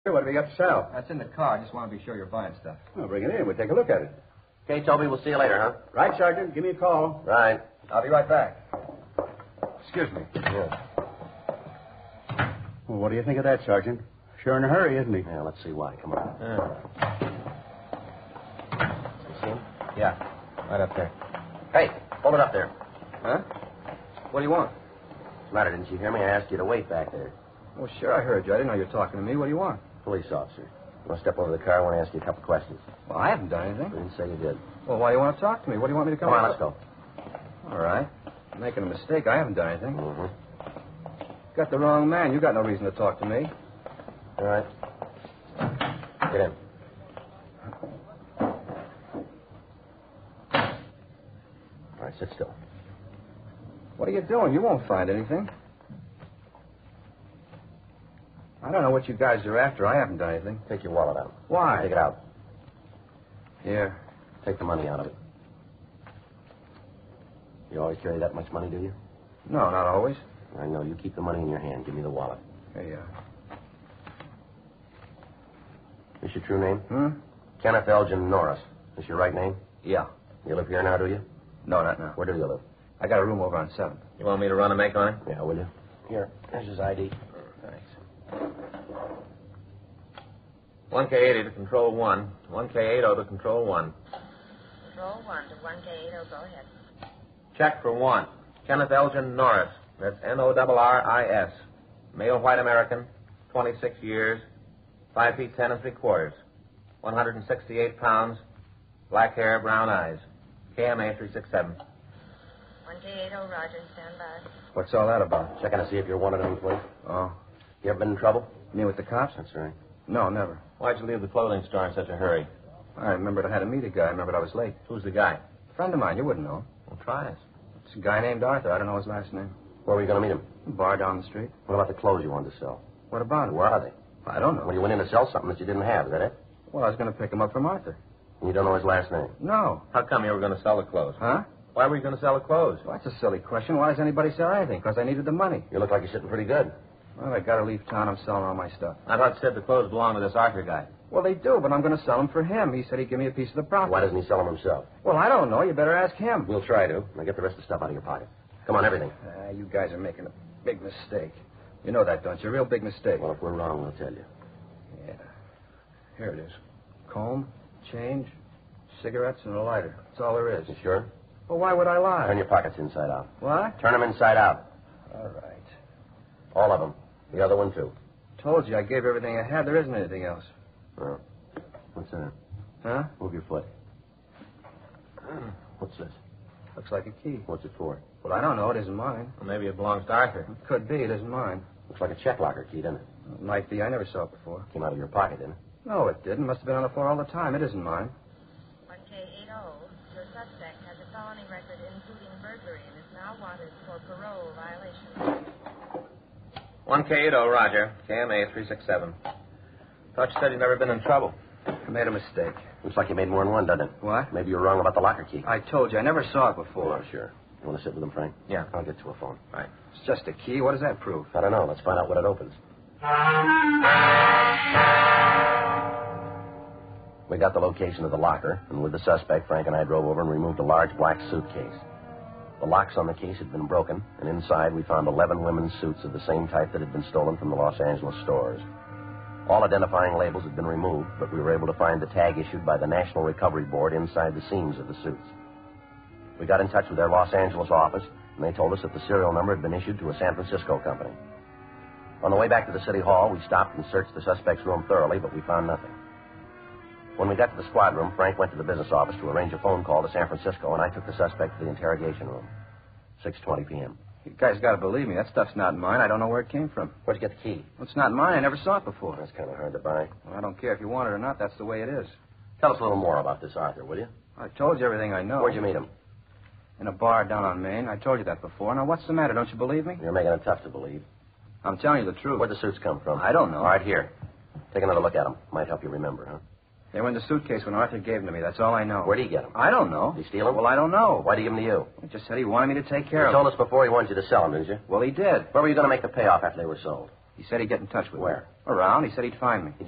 What have you got to sell? That's in the car. I just want to be sure you're buying stuff. Well, bring it in. We'll take a look at it. Okay, Toby, we'll see you later, huh? Right, Sergeant. Give me a call. Right. I'll be right back. Excuse me. Yeah. Well, what do you think of that, Sergeant? Sure in a hurry, isn't he? Yeah, let's see why. Come on. You see him? Yeah, right up there. Hey, hold it up there. Huh? What do you want? What's the matter? Didn't you hear me? I asked you to wait back there. Well, sure, I heard you. I didn't know you were talking to me. What do you want? Police officer. You want to step over to the car? I want to ask you a couple questions. Well, I haven't done I anything. didn't say you did. Well, why do you want to talk to me? What do you want me to come Come on, let's go. All right. I'm making a mistake. I haven't done anything. Mm-hmm. Got the wrong man. You got no reason to talk to me. All right. Get in. All right, sit still. What are you doing? You won't find anything. I don't know what you guys are after. I haven't done anything. Take your wallet out. Why? Take it out. Here. Take the money out of it. You always carry that much money, do you? No, not always. I know. You keep the money in your hand. Give me the wallet. Here you are. This your true name? Hmm? Kenneth Elgin Norris. This your right name? Yeah. You live here now, do you? No, not now. Where do you live? I got a room over on 7th. You want me to run a make on him? Yeah, will you? Here. There's his ID. Thanks. 1K80 to Control 1. 1K80 to Control 1. Control 1 to 1K80. Go ahead. Check for 1. Kenneth Elgin Norris. That's Norris. Male white American, 26 years, 5 feet 10 3/4, 168 pounds, black hair, brown eyes. KMA 367. 1K80. Roger. Stand by. What's all that about? Checking to see if you're wanted any place. Oh. You ever been in trouble? You mean with the cops? That's right. No, never. Why'd you leave the clothing store in such a hurry? I remembered I had to meet a guy. I remembered I was late. Who's the guy? A friend of mine. You wouldn't know. Well, try us. It's a guy named Arthur. I don't know his last name. Where were you going to meet him? A bar down the street. What about the clothes you wanted to sell? What about it? Where are they? I don't know. Well, you went in to sell something that you didn't have. Is that it? Well, I was going to pick him up from Arthur. And you don't know his last name? No. How come you were going to sell the clothes? Huh? Why were you going to sell the clothes? Well, that's a silly question. Why does anybody sell anything? Because I needed the money. You look like you're sitting pretty good. Well, I got to leave town. I'm selling all my stuff. I thought you said the clothes belonged to this Arthur guy. Well, they do, but I'm going to sell them for him. He said he'd give me a piece of the profit. Why doesn't he sell them himself? Well, I don't know. You better ask him. We'll try to. Now get the rest of the stuff out of your pocket. Come on, everything. You guys are making a big mistake. You know that, don't you? A real big mistake. Well, if we're wrong, we'll tell you. Yeah. Here it is. Comb, change, cigarettes, and a lighter. That's all there is. You sure? Well, why would I lie? Turn your pockets inside out. What? Turn them inside out. All right. All of them. The other one, too. Told you I gave everything I had. There isn't anything else. Oh. What's that? Huh? Move your foot. What's this? Looks like a key. What's it for? Well, I don't know. It isn't mine. Well, maybe it belongs to Arthur. It could be. It isn't mine. Looks like a check locker key, doesn't it? It might be. I never saw it before. Came out of your pocket, didn't it? No, it didn't. Must have been on the floor all the time. It isn't mine. 1K80. Your suspect has a felony record including burglary and is now wanted for parole violation. 1K80, Roger. KMA 367. Thought you said you'd never been in trouble. I made a mistake. Looks like you made more than one, doesn't it? What? Maybe you're wrong about the locker key. I told you. I never saw it before. Oh, sure. You want to sit with him, Frank? Yeah. I'll get to a phone. Right. It's just a key. What does that prove? I don't know. Let's find out what it opens. We got the location of the locker, and with the suspect, Frank and I drove over and removed a large black suitcase. The locks on the case had been broken, and inside we found 11 women's suits of the same type that had been stolen from the Los Angeles stores. All identifying labels had been removed, but we were able to find the tag issued by the National Recovery Board inside the seams of the suits. We got in touch with their Los Angeles office, and they told us that the serial number had been issued to a San Francisco company. On the way back to the city hall, we stopped and searched the suspect's room thoroughly, but we found nothing. When we got to the squad room, Frank went to the business office to arrange a phone call to San Francisco, and I took the suspect to the interrogation room. 6:20 p.m. You guys got to believe me. That stuff's not mine. I don't know where it came from. Where'd you get the key? Well, it's not mine. I never saw it before. That's kind of hard to buy. Well, I don't care if you want it or not. That's the way it is. Tell us a little more about this Arthur, will you? I told you everything I know. Where'd you meet him? In a bar down on Main. I told you that before. Now, what's the matter? Don't you believe me? You're making it tough to believe. I'm telling you the truth. Where'd the suits come from? I don't know. All right, here. Take another look at them. Might help you remember, huh? They were in the suitcase when Arthur gave them to me. That's all I know. Where'd he get them? I don't know. Did he steal them? Well, I don't know. Why'd he give them to you? He just said he wanted me to take care You of told them. us before he wanted you to sell them, didn't you? Well, he did. Where were you going to make the payoff after they were sold? He said he'd get in touch with me. Where? Around. He said he'd find me.